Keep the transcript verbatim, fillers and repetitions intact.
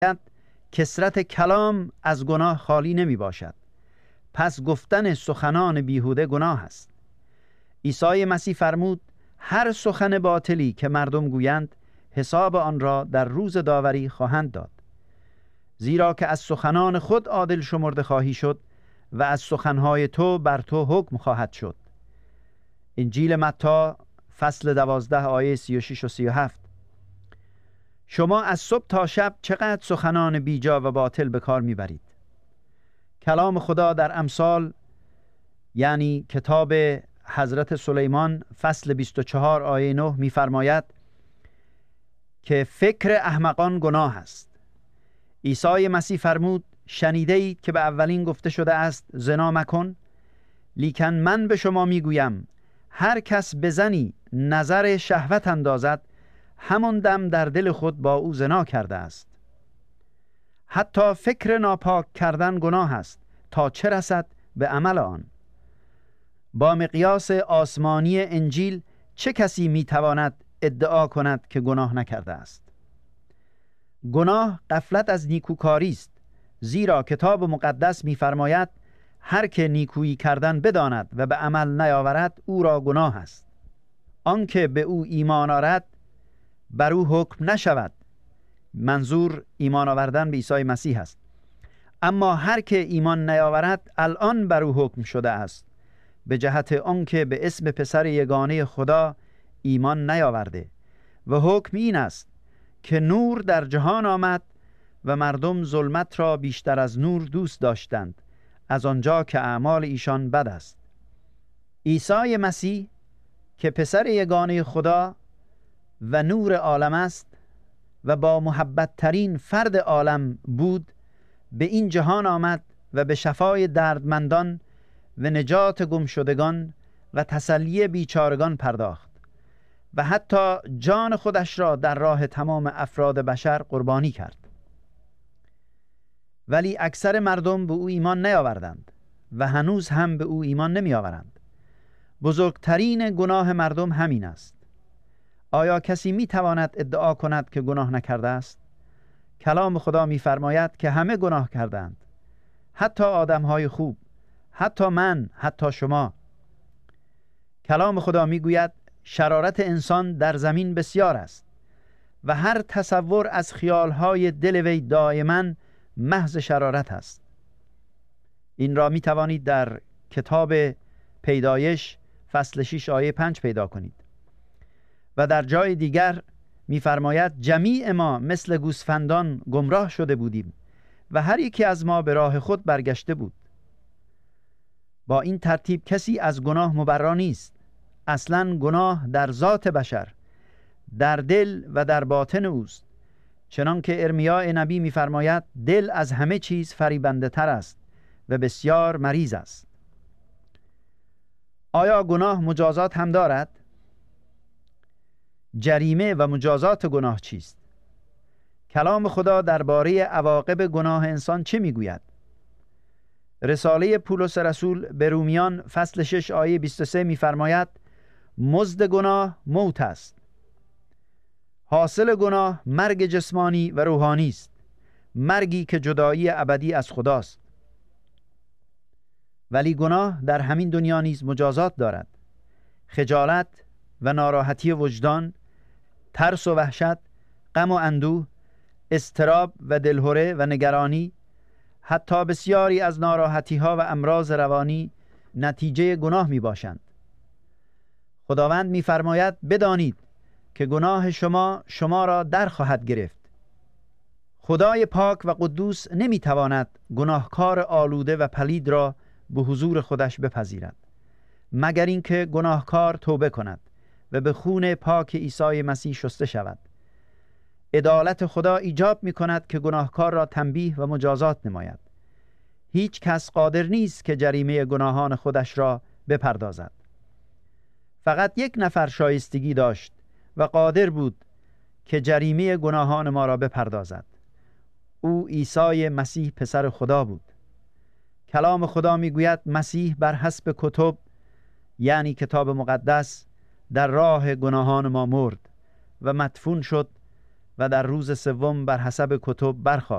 کثرت کلام از گناه خالی نمی باشد. پس گفتن سخنان بیهوده گناه است. عیسی مسیح فرمود هر سخن باطلی که مردم گویند حساب آن را در روز داوری خواهند داد. زیرا که از سخنان خود عادل شمرده خواهی شد و از سخنهای تو بر تو حکم خواهد شد. انجیل متی فصل دوازده آیه سی و شش و سی و هفت. شما از صبح تا شب چقدر سخنان بیجا و باطل به کار میبرید. کلام خدا در امثال یعنی کتاب حضرت سلیمان فصل بیست و چهار آیه نه میفرماید که فکر احمقان گناه است. عیسی مسیح فرمود شنیده اید که به اولین گفته شده است زنا مکن، لیکن من به شما میگویم هر کس به زنی نظر شهوت اندازد همان دم در دل خود با او زنا کرده است. حتی فکر ناپاک کردن گناه است تا چه رسد به عمل آن. با مقیاس آسمانی انجیل چه کسی میتواند ادعا کند که گناه نکرده است؟ گناه غفلت از نیکوکاری است، زیرا کتاب مقدس می‌فرماید هر که نیکویی کردن بداند و به عمل نیاورد او را گناه است. آنکه به او ایمان آورد بر او حکم نشود. منظور ایمان آوردن به عیسی مسیح است. اما هر که ایمان نیاورد الان بر او حکم شده است، به جهت آنکه به اسم پسر یگانه خدا ایمان نیاورده. و حکم این است که نور در جهان آمد و مردم ظلمت را بیشتر از نور دوست داشتند، از آنجا که اعمال ایشان بد است. عیسی مسیح که پسر یگانه خدا و نور عالم است و با محبت ترین فرد عالم بود، به این جهان آمد و به شفای دردمندان و نجات گمشدگان و تسلی بیچارگان پرداخت و حتی جان خودش را در راه تمام افراد بشر قربانی کرد. ولی اکثر مردم به او ایمان نیاوردند و هنوز هم به او ایمان نمی آورند. بزرگترین گناه مردم همین است. آیا کسی می تواند ادعا کند که گناه نکرده است؟ کلام خدا می فرماید که همه گناه کردند، حتی آدمهای خوب، حتی من، حتی شما. کلام خدا می گوید شرارت انسان در زمین بسیار است و هر تصور از خیالهای دل وی دائما محض شرارت است. این را می توانید در کتاب پیدایش فصل شش آیه پنج پیدا کنید. و در جای دیگر می‌فرماید جمیع ما مثل گوسفندان گمراه شده بودیم و هر یکی از ما به راه خود برگشته بود. با این ترتیب کسی از گناه مبرا نیست. اصلاً گناه در ذات بشر، در دل و در باطن اوست. چنان که ارمیا نبی می‌فرماید دل از همه چیز فریبنده تر است و بسیار مریض است. آیا گناه مجازات هم دارد؟ جریمه و مجازات گناه چیست؟ کلام خدا درباره عواقب گناه انسان چه میگوید؟ رساله پولس رسول به رومیان فصل شش آیه بیست و سه میفرماید مزد گناه موت است. حاصل گناه مرگ جسمانی و روحانی است، مرگی که جدایی ابدی از خداست. ولی گناه در همین دنیا نیز مجازات دارد. خجالت و ناراحتی وجدان، ترس و وحشت، غم و اندوه، اضطراب و دلهره و نگرانی، حتی بسیاری از ناراحتی ها و امراض روانی نتیجه گناه می باشند. خداوند می فرماید بدانید که گناه شما شما را در خواهد گرفت. خدای پاک و قدوس نمی تواند گناهکار آلوده و پلید را به حضور خودش بپذیرد، مگر اینکه گناهکار توبه کند و به خون پاک عیسی مسیح شسته شود. عدالت خدا ایجاب می کند که گناهکار را تنبیه و مجازات نماید. هیچ کس قادر نیست که جریمه گناهان خودش را بپردازد. فقط یک نفر شایستگی داشت و قادر بود که جریمه گناهان ما را بپردازد. او عیسی مسیح پسر خدا بود. کلام خدا می گوید مسیح بر حسب کتب یعنی کتاب مقدس در راه گناهان ما مرد و مدفون شد و در روز سوم بر حسب کتب برخاست.